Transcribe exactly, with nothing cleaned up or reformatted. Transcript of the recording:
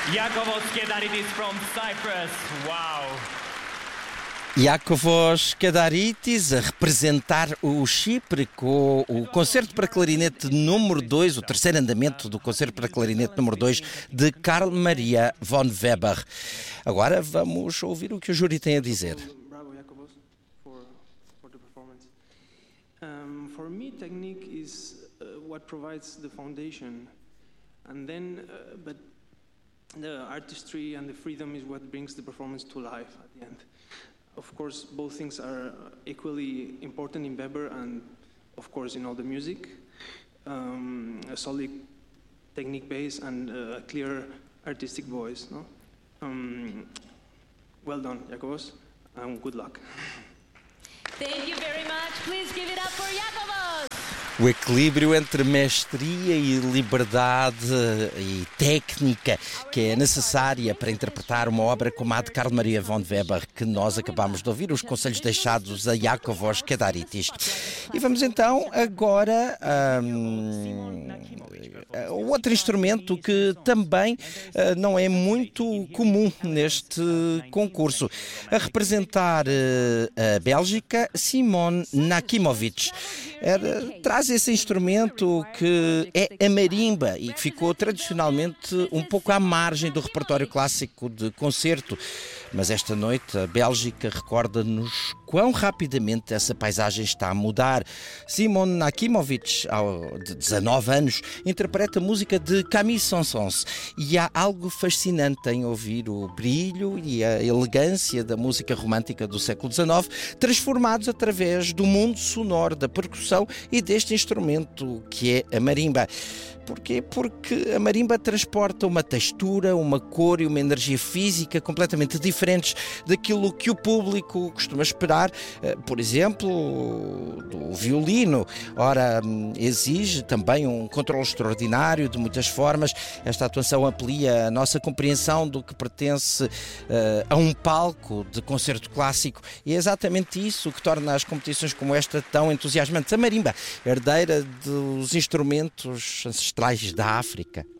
Iákovos Kedaridis from Cyprus. Wow. Iákovos Kedaridis a representar o Chipre com o concerto para clarinete número dois, o terceiro andamento do concerto para clarinete número dois de Carl Maria von Weber. Agora vamos ouvir o que o júri tem a dizer. Bravo, Iákovos, for for the performance. Um, for me, technique is uh, what provides the foundation, and then, uh, but the artistry and the freedom is what brings the performance to life at the end. Of course, both things are equally important in Weber and, of course, in all the music. Um, a solid technique base and a clear artistic voice. No? Um, well done, Iákovos, and good luck. Thank you very much. Please give it up for Iákovos. O equilíbrio entre mestria e liberdade e técnica que é necessária para interpretar uma obra como a de Carl Maria von Weber, que nós acabamos de ouvir, os conselhos deixados a Iákovos Kedaridis. E vamos então agora um, a outro instrumento que também uh, não é muito comum neste concurso. A representar uh, a Bélgica, Simon Nakimovic. Era, traz esse instrumento que é a marimba e que ficou tradicionalmente um pouco à margem do repertório clássico de concerto. Mas esta noite a Bélgica recorda-nos quão rapidamente essa paisagem está a mudar. Simon Nakimovic, de dezanove anos, interpreta música de Camille Saint-Saëns e há algo fascinante em ouvir o brilho e a elegância da música romântica do século dezanove transformados através do mundo sonoro da percussão e deste instrumento que é a marimba. Porquê? Porque a marimba transporta uma textura, uma cor e uma energia física completamente diferentes daquilo que o público costuma esperar, por exemplo, do violino. Ora, exige também um controle extraordinário de muitas formas. Esta atuação amplia a nossa compreensão do que pertence uh, a um palco de concerto clássico e é exatamente isso que torna as competições como esta tão entusiasmantes. A marimba, herdeira dos instrumentos ancestrais da África.